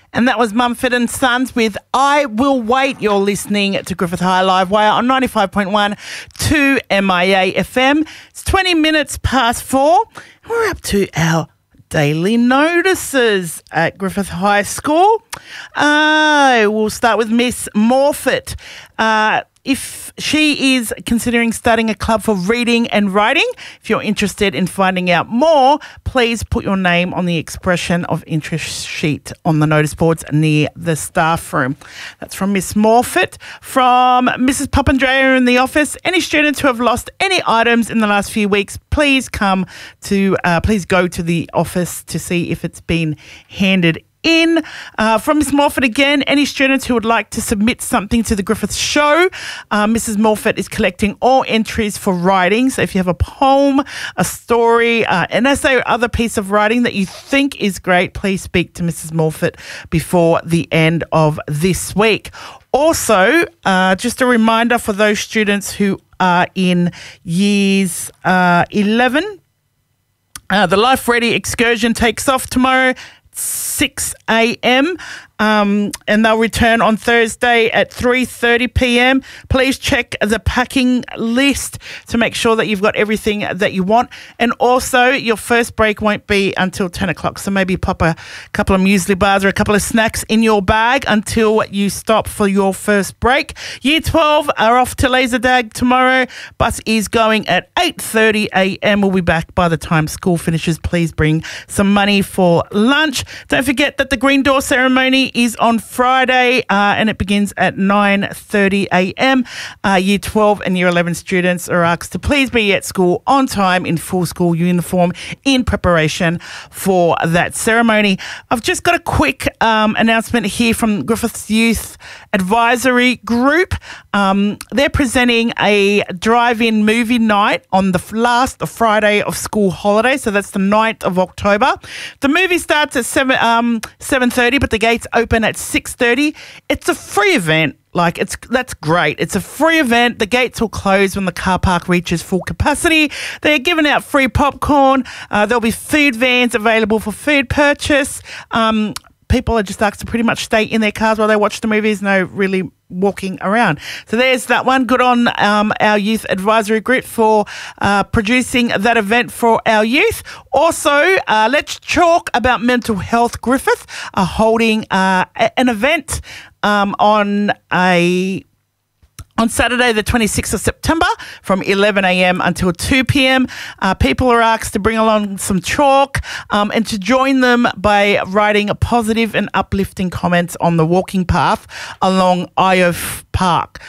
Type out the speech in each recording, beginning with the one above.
And that was Mumford and Sons with I Will Wait. You're listening to Griffith High Live Wire on 95.1 to MIA FM. It's 20 minutes past 4. We're up to our daily notices at Griffith High School. We'll start with Miss Morfitt. If she is considering starting a club for reading and writing, if you're interested in finding out more, please put your name on the expression of interest sheet on the notice boards near the staff room. That's from Miss Morfitt. From Mrs. Papandrea in the office, any students who have lost any items in the last few weeks, please go to the office to see if it's been handed in. From Miss Morfitt again, any students who would like to submit something to the Griffith Show, Mrs. Morfitt is collecting all entries for writing. So if you have a poem, a story, an essay or other piece of writing that you think is great, please speak to Mrs. Morfitt before the end of this week. Also, just a reminder for those students who are in years 11, the Life Ready excursion takes off tomorrow, 6 a.m. And they'll return on Thursday at 3:30 p.m. Please check the packing list to make sure that you've got everything that you want. And also, your first break won't be until 10 o'clock. So maybe pop a couple of muesli bars or a couple of snacks in your bag until you stop for your first break. Year 12 are off to Laserdag tomorrow. Bus is going at 8:30 a.m. We'll be back by the time school finishes. Please bring some money for lunch. Don't forget that the Green Door ceremony is on Friday and it begins at 9:30 a.m. Year 12 and Year 11 students are asked to please be at school on time in full school uniform in preparation for that ceremony. I've just got a quick announcement here from Griffith's Youth Advisory Group. They're presenting a drive-in movie night on the last Friday of school holiday, so that's the 9th of October. The movie starts at 7:30, but the gates open at 6:30. It's a free event. That's great. It's a free event. The gates will close when the car park reaches full capacity. They're giving out free popcorn. There'll be food vans available for food purchase. People are just asked to pretty much stay in their cars while they watch the movies. No really walking around. So there's that one. Good on our Youth Advisory Group for producing that event for our youth. Also, Let's Talk About Mental Health Griffith are holding an event on Saturday, the 26th of September from 11 a.m. until 2 p.m. People are asked to bring along some chalk and to join them by writing positive and uplifting comments on the walking path along Ayuf Park.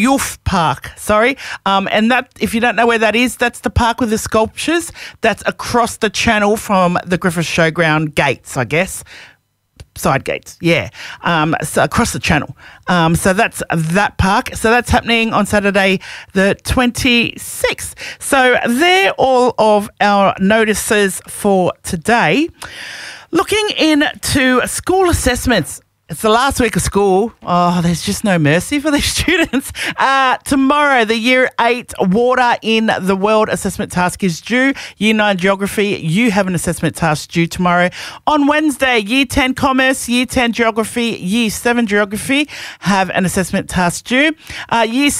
And that, if you don't know where that is, that's the park with the sculptures. That's across the channel from the Griffith Showground gates, I guess. Side gates, yeah. So across the channel. So that's that park. So that's happening on Saturday, the 26th. So they're all of our notices for today. Looking into school assessments. It's the last week of school. Oh, there's just no mercy for these students. Tomorrow, the Year 8 Water in the World assessment task is due. Year 9 Geography, you have an assessment task due tomorrow. On Wednesday, Year 10 Commerce, Year 10 Geography, Year 7 Geography have an assessment task due. Class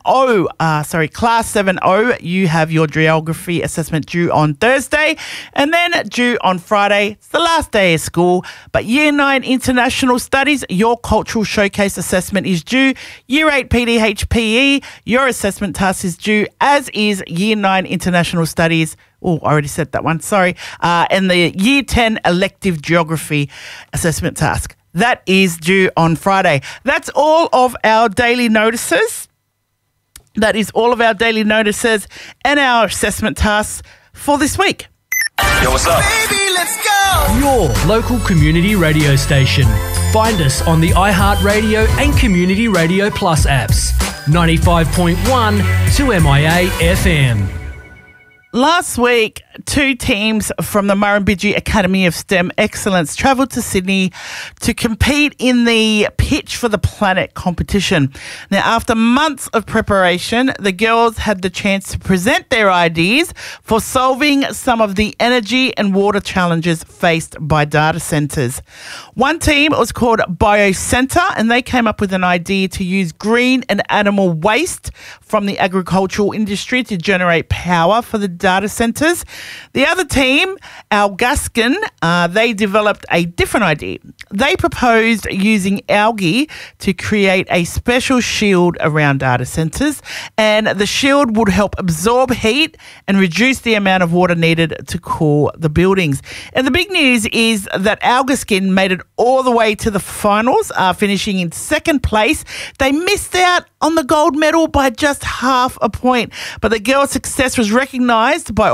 7O, you have your Geography assessment due on Thursday. And then due on Friday, it's the last day of school. But Year 9 International Studies, your cultural showcase assessment is due. Year 8 PDHPE, your assessment task is due, as is Year 9 International Studies. Oh, I already said that one, sorry. And the Year 10 Elective Geography assessment task. That is due on Friday. That's all of our daily notices. That is all of our daily notices and our assessment tasks for this week. Yo, what's up? Baby, let's go! Your local community radio station. Find us on the iHeartRadio and Community Radio Plus apps. 95.1 to MIA FM. Last week, 2 teams from the Murrumbidgee Academy of STEM Excellence travelled to Sydney to compete in the Pitch for the Planet competition. Now, after months of preparation, the girls had the chance to present their ideas for solving some of the energy and water challenges faced by data centres. One team was called BioCentre, and they came up with an idea to use green and animal waste from the agricultural industry to generate power for the data centres. The other team, Algaskin, they developed a different idea. They proposed using algae to create a special shield around data centres, and the shield would help absorb heat and reduce the amount of water needed to cool the buildings. And the big news is that Algaskin made it all the way to the finals, finishing in second place. They missed out on the gold medal by just half a point, but the girls' success was recognised by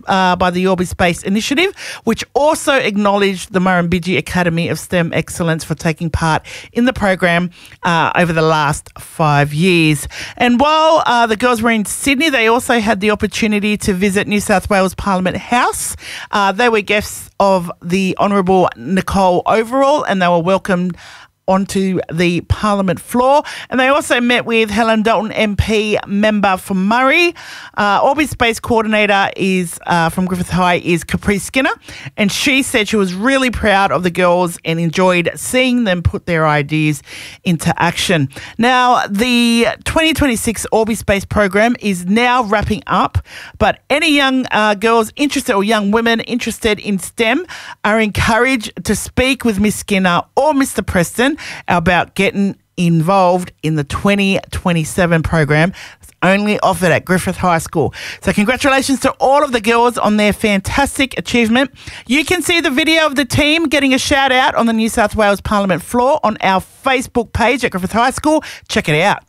the Orbi Space Initiative, which also acknowledged the Murrumbidgee Academy of STEM Excellence for taking part in the program over the last 5 years. And while the girls were in Sydney, they also had the opportunity to visit New South Wales Parliament House. They were guests of the Honourable Nicole Overall, and they were welcomed onto the Parliament floor. And they also met with Helen Dalton MP member for Murray. Orbi Space Coordinator is from Griffith High is Capri Skinner, and she said she was really proud of the girls and enjoyed seeing them put their ideas into action. Now, the 2026 Orbi Space program is now wrapping up, but any young girls interested or young women interested in STEM are encouraged to speak with Miss Skinner or Mr. Preston about getting involved in the 2027 program. It's only offered at Griffith High School. So congratulations to all of the girls on their fantastic achievement. You can see the video of the team getting a shout out on the New South Wales Parliament floor on our Facebook page at Griffith High School. Check it out.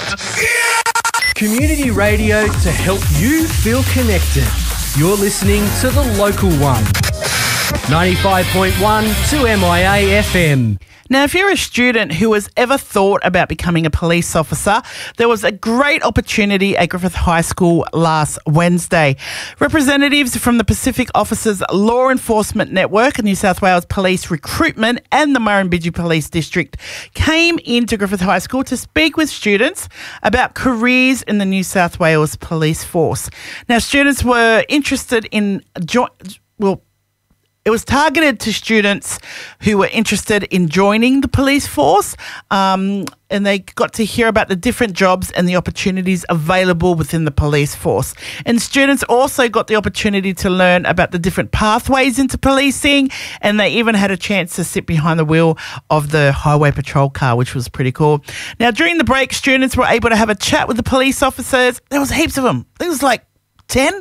Community radio to help you feel connected. You're listening to The Local One. 95.1 2MIA FM. Now, if you're a student who has ever thought about becoming a police officer, there was a great opportunity at Griffith High School last Wednesday. Representatives from the Pacific Officers Law Enforcement Network, New South Wales Police Recruitment and the Murrumbidgee Police District came into Griffith High School to speak with students about careers in the New South Wales Police Force. Now, students were interested in it was targeted to students who were interested in joining the police force, and they got to hear about the different jobs and the opportunities available within the police force. And students also got the opportunity to learn about the different pathways into policing, and they even had a chance to sit behind the wheel of the highway patrol car, which was pretty cool. Now, during the break, students were able to have a chat with the police officers. There was heaps of them. It was like 10.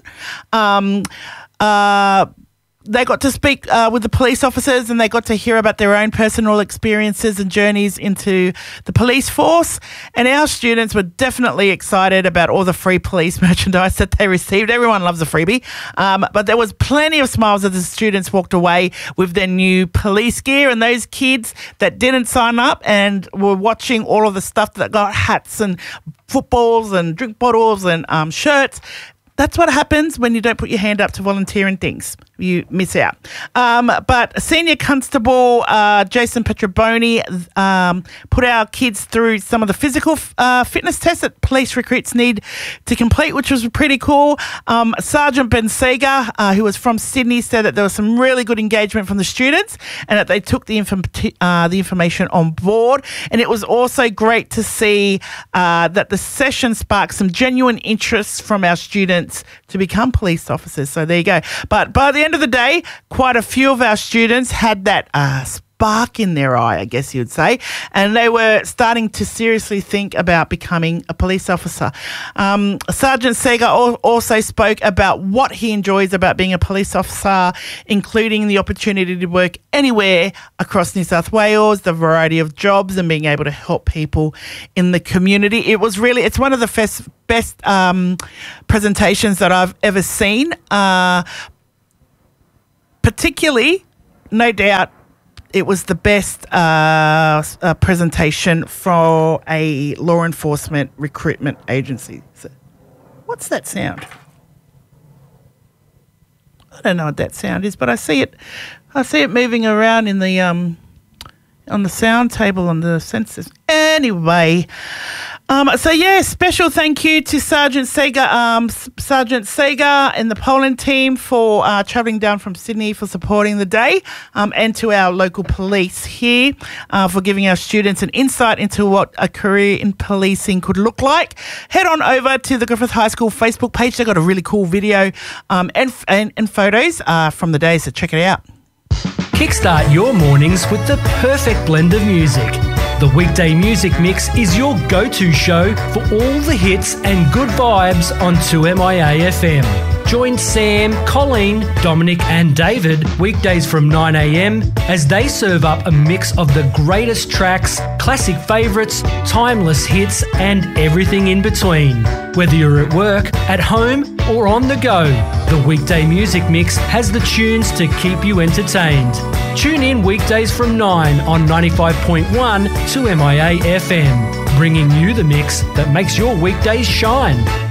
They got to speak with the police officers, and they got to hear about their own personal experiences and journeys into the police force. And our students were definitely excited about all the free police merchandise that they received. Everyone loves a freebie. But there was plenty of smiles as the students walked away with their new police gear. And those kids that didn't sign up and were watching all of the stuff that got hats and footballs and drink bottles and shirts, that's what happens when you don't put your hand up to volunteer in things. You miss out. But Senior Constable Jason Petroboni put our kids through some of the physical fitness tests that police recruits need to complete, which was pretty cool. Sergeant Ben Seeger, who was from Sydney, said that there was some really good engagement from the students and that they took the information on board. And it was also great to see that the session sparked some genuine interest from our students to become police officers. So there you go. But by the end of the day, quite a few of our students had that spark in their eye, I guess you'd say, and they were starting to seriously think about becoming a police officer. Sergeant Seeger also spoke about what he enjoys about being a police officer, including the opportunity to work anywhere across New South Wales, the variety of jobs, and being able to help people in the community. It's one of the best presentations that I've ever seen, particularly, no doubt, it was the best presentation for a law enforcement recruitment agency. So, what's that sound? I don't know what that sound is, but I see it moving around in the on the sound table on the sensors. Anyway, special thank you to Sergeant Sager and the Poland team for travelling down from Sydney for supporting the day, and to our local police here for giving our students an insight into what a career in policing could look like. Head on over to the Griffith High School Facebook page. They've got a really cool video and photos from the day, so check it out. Kickstart your mornings with the perfect blend of music. The Weekday Music Mix is your go-to show for all the hits and good vibes on 2MIA FM. Join Sam, Colleen, Dominic and David weekdays from 9 a.m. as they serve up a mix of the greatest tracks, classic favourites, timeless hits and everything in between. Whether you're at work, at home or on the go, the Weekday Music Mix has the tunes to keep you entertained. Tune in weekdays from 9 on 95.1 2MIA FM, bringing you the mix that makes your weekdays shine.